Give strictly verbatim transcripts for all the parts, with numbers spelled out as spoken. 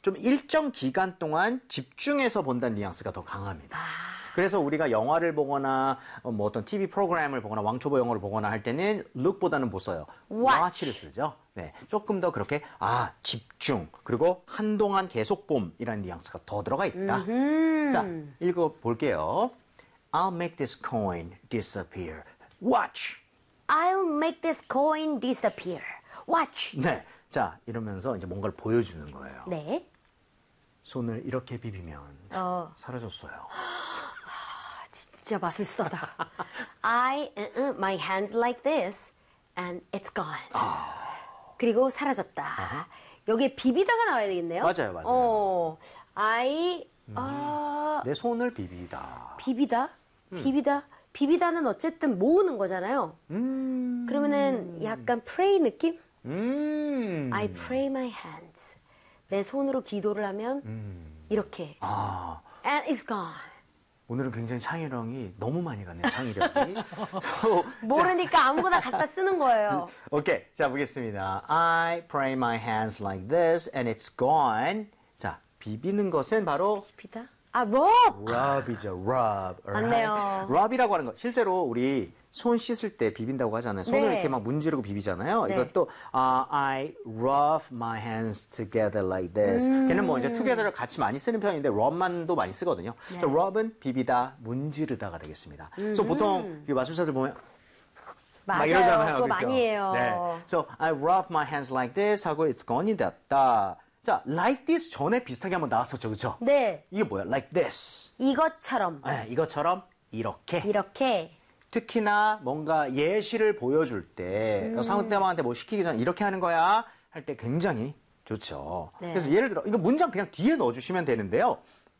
좀 일정 기간 동안 집중해서 본다는 뉘앙스가 더 강합니다. 아. 그래서 우리가 영화를 보거나 뭐 어떤 티비 프로그램을 보거나 왕초보 영어를 보거나 할 때는 look보다는 뭐 써요? Watch. watch를 쓰죠. 네, 조금 더 그렇게 아 집중 그리고 한동안 계속 봄이라는 뉘앙스가 더 들어가 있다. 음흠. 자, 읽어볼게요. I'll make this coin disappear. Watch. I'll make this coin disappear. Watch. 네, 자 이러면서 이제 뭔가를 보여주는 거예요. 네. 손을 이렇게 비비면 어. 사라졌어요. 진짜 맛을써다. I, uh, uh, my hands like this, and it's gone. 아. 그리고 사라졌다. 아하. 여기에 비비다가 나와야 되겠네요. 맞아요, 맞아요. 어, I, 음. 어, 내 손을 비비다. 비비다, 음. 비비다, 비비다는 어쨌든 모으는 거잖아요. 음. 그러면은 약간 pray 느낌? 음. I pray my hands. 내 손으로 기도를 하면 음. 이렇게. 아. And it's gone. 오늘은 굉장히 창의력이 너무 많이 가네요, 창의력이. 모르니까 아무거나 갖다 쓰는 거예요. 오케이, 자 보겠습니다. I pray my hands like this and it's gone. 자, 비비는 것은 바로 비비다? 아, rub! rub이죠, rub. 맞네요. rub이라고 하는 거. 실제로 우리 손 씻을 때 비빈다고 하잖아요. 손을 네. 이렇게 막 문지르고 비비잖아요. 네. 이것도 uh, I rub my hands together like this. 음. 걔는 뭐 이제 together를 같이 많이 쓰는 편인데 rub만도 많이 쓰거든요. 네. 그래서 rub은 비비다, 문지르다가 되겠습니다. 그래서 보통 그 마술사들 보면 맞아요. 막 이러잖아요. 그거 그렇죠? 많이 해요. 네. So I rub my hands like this 하고 it's gone이 됐다. 자, like this 전에 비슷하게 한번 나왔었죠, 그렇죠? 네. 이게 뭐야? Like this. 이것처럼. 네, 이것처럼 이렇게. 이렇게. 특히나 뭔가 예시를 보여줄 때 음. 상대방한테 뭐 시키기 전에 이렇게 하는 거야 할 때 굉장히 좋죠. 네. 그래서 예를 들어 이거 문장 그냥 뒤에 넣어주시면 되는데요.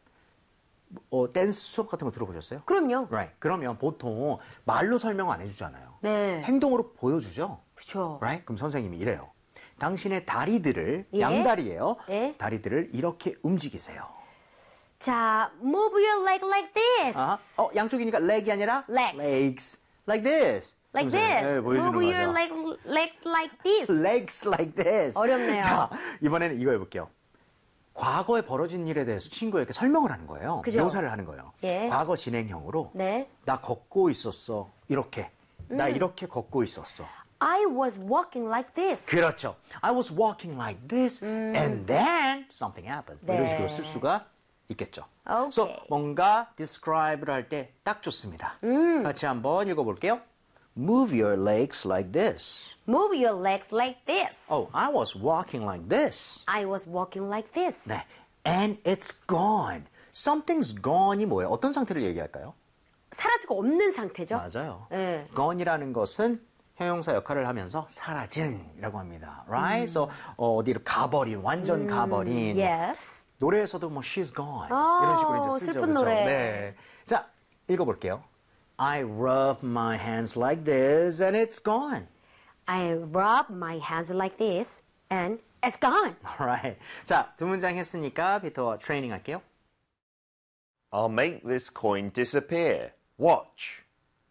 어, 댄스 수업 같은 거 들어보셨어요? 그럼요. Right. 그러면 보통 말로 설명 안 해주잖아요. 네. 행동으로 보여주죠. 그렇죠. Right? 그럼 선생님이 이래요. 당신의 다리들을 예? 양다리예요. 예? 다리들을 이렇게 움직이세요. 자, move your leg like this. 아, 어, 양쪽이니까 leg이 아니라 Legs. legs. Like this. Like 그러면서, this. 네, 보여주는 move your 거죠. leg, leg like this. legs like this. 어렵네요. 자, 이번에는 이거 해볼게요. 과거에 벌어진 일에 대해서 친구에게 설명을 하는 거예요. 그죠? 묘사를 하는 거예요. 예. 과거 진행형으로 네. 나 걷고 있었어. 이렇게. 나 음. 이렇게 걷고 있었어. I was walking like this. 그렇죠. I was walking like this and then something happened. 네. 이런 식으로 쓸 수가 있겠죠. 오케이. 그래서 뭔가 describe를 할 때 딱 좋습니다. 음. 같이 한번 읽어볼게요. Move your legs like this. Move your legs like this. Oh, I was walking like this. I was walking like this. 네. And it's gone. Something's gone이 뭐예요? 어떤 상태를 얘기할까요? 사라지고 없는 상태죠. 맞아요. 네. gone이라는 것은 형용사 역할을 하면서 사라진이라고 합니다. Right? So 어, 어디로 가버린, 완전 가버린. Yes. 노래에서도 뭐 she's gone 아, 이런 식으로 이제 쓰죠. 슬픈 그렇죠? 노래. 네. 자, 읽어볼게요. I rub my hands like this and it's gone. I rub my hands like this and it's gone. Alright. 자, 두 문장 했으니까 비터 트레이닝 할게요. I'll make this coin disappear. Watch.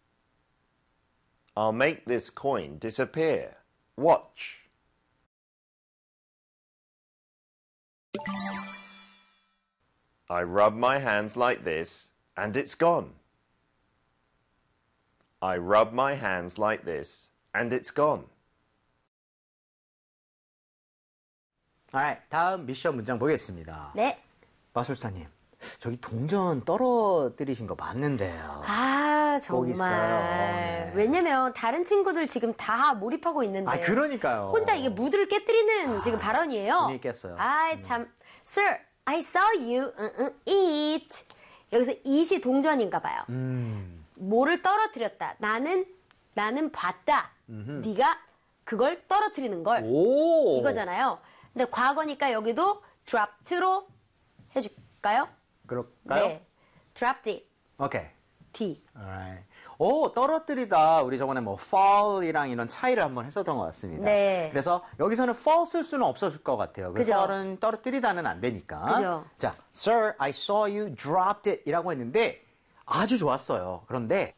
I'll make this coin disappear. Watch. I rub my hands like this, and it's gone. I rub my hands like this, and it's gone. Alright. 다음 미션 문장 보겠습니다. 네. 마술사님, 저기 동전 떨어뜨리신 거 봤는데요. 아, 꼭 있어요. 정말. 네. 왜냐면 다른 친구들 지금 다 몰입하고 있는데. 아, 그러니까요. 혼자 이게 무드를 깨뜨리는 지금 발언이에요. 분위기 깼어요. 아, 참. Sir, I saw you uh, uh, eat. 여기서 eat이 동전인가 봐요. 음. 뭐를 떨어뜨렸다. 나는 나는 봤다. 음흠. 네가 그걸 떨어뜨리는 걸. 오. 이거잖아요. 근데 과거니까 여기도 dropped로 해줄까요? 그럴까요? 네. dropped it. 오케이. D. Alright. 오, 떨어뜨리다. 우리 저번에 뭐 fall이랑 이런 차이를 한번 했었던 것 같습니다. 네. 그래서 여기서는 fall 쓸 수는 없었을 것 같아요. 그 그죠. fall은 떨어뜨리다는 안 되니까. 그죠. 자, Sir, I saw you dropped it 이라고 했는데 아주 좋았어요. 그런데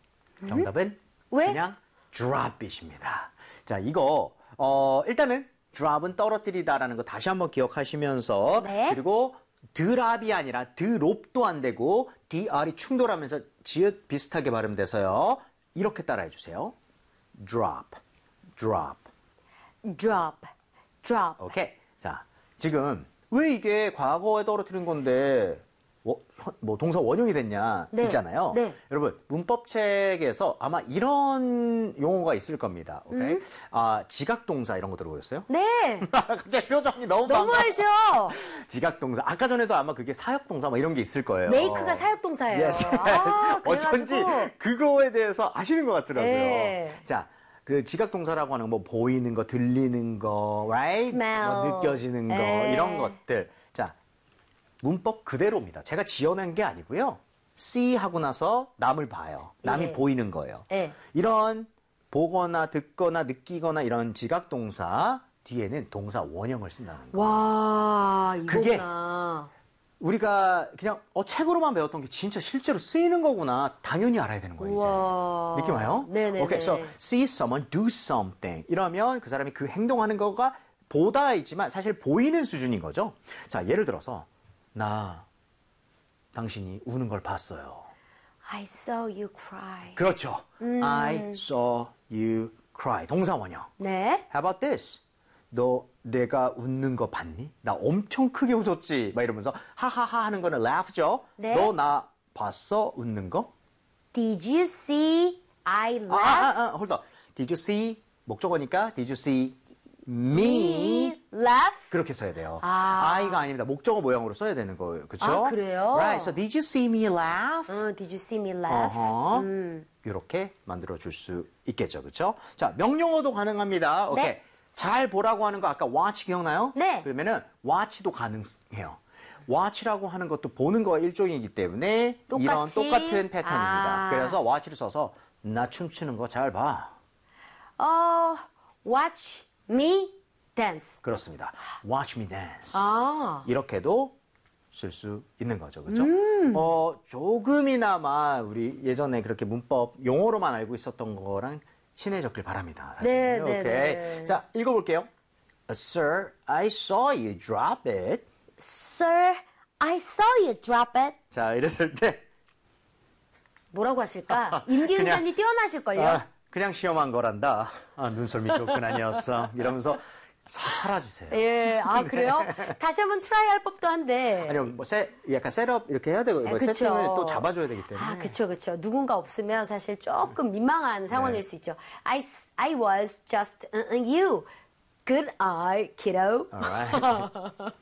정답은 왜? 그냥 drop it입니다. 자, 이거 어, 일단은 drop은 떨어뜨리다라는 거 다시 한번 기억하시면서 네. 그리고 드랍이 아니라 드롭도 안 되고 dr이 충돌하면서 지읒 비슷하게 발음돼서요. 이렇게 따라해 주세요. drop, drop. drop, drop. 오케이. 자, 지금 왜 이게 과거에 떨어뜨린 건데 워- 현- 뭐 동사 원형이 됐냐 네. 있잖아요. 네. 여러분 문법책에서 아마 이런 용어가 있을 겁니다. 오케이. 음. 아, 지각동사 이런 거 들어보셨어요? 네. 갑자기 표정이 너무 너무 반가워. 알죠? 지각동사. 아까 전에도 아마 그게 사역동사 뭐 이런 게 있을 거예요. 메이크가 사역동사예요. Yes. 아, 어쩐지 그래가지고. 그거에 대해서 아시는 것 같더라고요. 네. 자, 그 지각동사라고 하는 거 뭐 보이는 거, 들리는 거, right? Smell. 뭐 느껴지는 거 네. 이런 것들. 자, 문법 그대로입니다. 제가 지어낸 게 아니고요. see 하고 나서 남을 봐요. 남이 예. 보이는 거예요. 예. 이런 보거나 듣거나 느끼거나 이런 지각동사 뒤에는 동사 원형을 쓴다는 거예요. 와, 그게 이거구나. 우리가 그냥 어, 책으로만 배웠던 게 진짜 실제로 쓰이는 거구나 당연히 알아야 되는 거예요. 우와. 이제. 느낌 와요? 네네네. 오케이, so see someone do something 이러면 그 사람이 그 행동하는 거가 보다이지만 사실 보이는 수준인 거죠. 자, 예를 들어서 나 당신이 우는 걸 봤어요. I saw you cry. 그렇죠. 음. I saw you cry. 동사 원형. 네. How about this? 너 내가 웃는 거 봤니? 나 엄청 크게 웃었지. 막 이러면서 하하하 하는 거는 laugh죠. 네. 너 나 봤어? 웃는 거? Did you see I 아, laugh? 아, 아, hold on. Did you see? 목적어니까 Did you see me? Me laugh? 그렇게 써야 돼요. 아. I가 아닙니다. 목적어 모양으로 써야 되는 거예요. 그렇죠? 아, 그래요? Right. So did you see me laugh? 어, did you see me laugh? 어허. 음. 이렇게 만들어 줄 수 있겠죠. 그렇죠? 자, 명령어도 가능합니다. 오케이. 네. 잘 보라고 하는 거 아까 watch 기억나요? 네. 그러면은 watch도 가능해요. watch라고 하는 것도 보는 거와 일종이기 때문에 똑같이? 이런 똑같은 패턴입니다. 아. 그래서 watch를 써서 나 춤추는 거 잘 봐. 어, watch me dance. 그렇습니다. watch me dance. 아. 이렇게도 쓸 수 있는 거죠. 그렇죠? 음. 어, 조금이나마 우리 예전에 그렇게 문법 용어로만 알고 있었던 거랑 친해졌길 바랍니다. 사실. 네, 네, 오케이. 네. 자, 읽어볼게요. Sir, I saw you drop it. Sir, I saw you drop it. 자, 이랬을 때 뭐라고 하실까? 임기응변이 뛰어나실걸요? 아, 그냥 시험한 거란다. 아, 눈썰미 좋군 아니었어. 이러면서 싹 사라지세요. 예, 아, 그래요? 다시 한번 트라이 할 법도 한데. 아니요, 뭐 세, 약간 셋업 이렇게 해야 되고 아, 뭐 그쵸. 세팅을 또 잡아줘야 되기 때문에. 아, 그쵸, 그쵸. 누군가 없으면 사실 조금 민망한 상황일 네. 수 있죠. I, s- I was just uh, uh, you. Good eye, kiddo. Alright.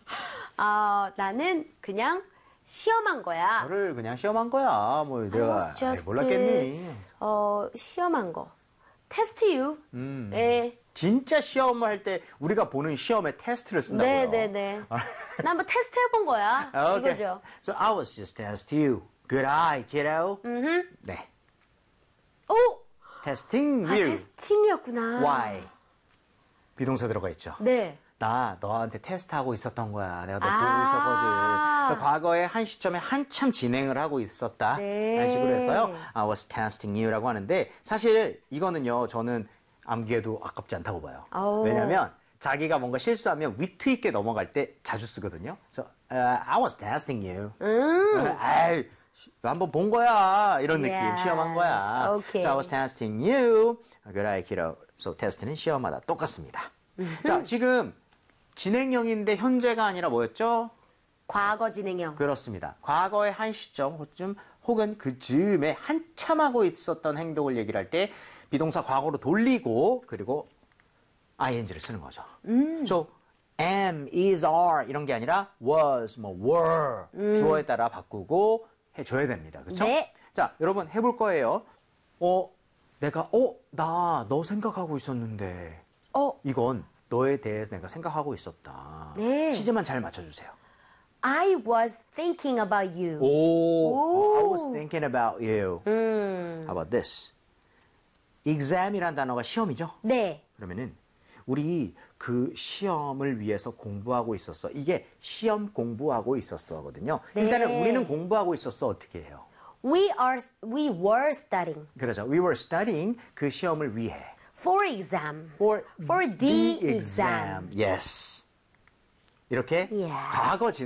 아, 나는 그냥 시험한 거야. 너를 그냥 시험한 거야. 뭐 I 내가 was 아이, just, 몰랐겠니. 어, 시험한 거. 테스트 you. 음. 예. 진짜 시험을 할 때 우리가 보는 시험에 테스트를 쓴다고요. 네, 네, 네. 나 한번 테스트 해본 거야. 아, 오케이. 이거죠. So I was just test you. Good eye, kiddo. 네. 오! Testing 아, you. 테스팅이었구나. Why? 비동사 들어가 있죠. 네. 나 너한테 테스트하고 있었던 거야. 내가 너 보고 아. 있었거든. 그래서 과거에 한 시점에 한참 진행을 하고 있었다. 네. 라는 식으로 해서요. I was testing you라고 하는데 사실 이거는요. 저는 암기해도 아깝지 않다고 봐요. 오. 왜냐하면 자기가 뭔가 실수하면 위트 있게 넘어갈 때 자주 쓰거든요. 그래서 uh, I was testing you. 음. 아이, 한번 본 거야. 이런 느낌. Yes. 시험한 거야. Okay. So I was testing you. Good eye, kiddo. So 테스트는 시험마다 똑같습니다. 자, 지금 진행형인데 현재가 아니라 뭐였죠? 과거 진행형. 그렇습니다. 과거의 한 시점쯤 혹은 그 즈음에 한참 하고 있었던 행동을 얘기를 할 때 비동사 과거로 돌리고 그리고 ing를 쓰는 거죠. 음. So am, is, are 이런 게 아니라 was, 뭐 were 주어에 따라 바꾸고 해줘야 됩니다. 그렇죠? 네. 자, 여러분 해볼 거예요. 어, 내가 어, 나 너 생각하고 있었는데 어, 이건 너에 대해 내가 생각하고 있었다. 네. 시제만 잘 맞춰주세요. I was thinking about you. 오, I was 오. thinking about you. 음. How about this? exam이란 단어가 시험이죠? 네. 그러면은 우리 그 시험을 위해서 공부하고 있었어. 이게 시험 공부하고 있었어거든요. 네. 일단은 우리는 공부하고 있었어 어떻게 해요? We are we were studying 그러죠. We were studying 그 시험을 위해. For exam. For, For the exam. Yes. 이렇게 Yes. 과거